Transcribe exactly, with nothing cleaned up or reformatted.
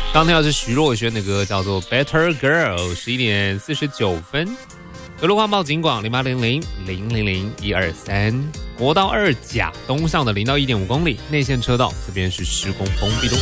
刚听到是徐若瑄的歌，叫做 Better Girl， 十一点四十九分。德路环保警广零八零零零零零一二三，国道二甲东上的零到一点五公里内线车道，这边是施工封闭中。